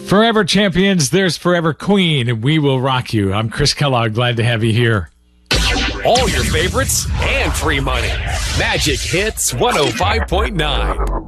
Forever champions, there's Forever Queen, and we will rock you. I'm Chris Kellogg. Glad to have you here. All your favorites and free money. Magic Hits 105.9.